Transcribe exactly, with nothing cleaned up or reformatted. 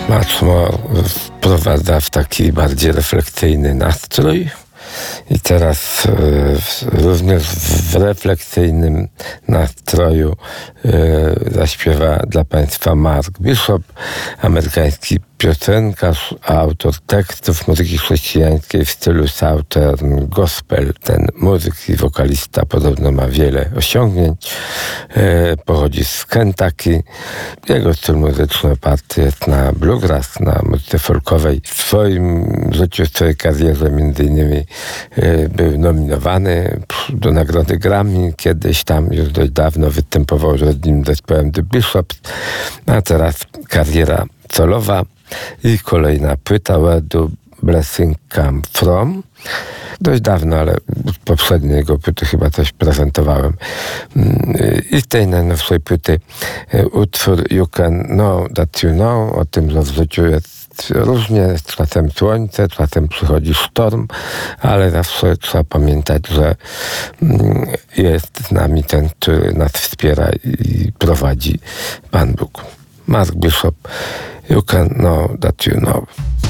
Much More wprowadza w taki bardziej refleksyjny nastrój. I teraz y, również w refleksyjnym nastroju y, zaśpiewa dla Państwa Mark Bishop, amerykański piosenkarz, autor tekstów muzyki chrześcijańskiej w stylu Southern Gospel. Ten muzyk i wokalista podobno ma wiele osiągnięć. E, pochodzi z Kentucky. Jego styl muzyczny oparty jest na bluegrass, na muzyce folkowej. W swoim życiu, w swojej karierze między innymi e, był nominowany do nagrody Grammy. Kiedyś tam już dość dawno występował z rodzinnym zespołem The Bishops, a teraz kariera solowa. I kolejna płyta, Where Do Blessings Come From. Dość dawno, ale z poprzedniej jego płyty chyba coś prezentowałem. I z tej najnowszej płyty utwór You Can Know That You Know, o tym, że w życiu jest różnie, czasem słońce, czasem przychodzi sztorm, ale zawsze trzeba pamiętać, że jest z nami ten, który nas wspiera i prowadzi, Pan Bóg. Mark Bishop, You Can Know That You Know.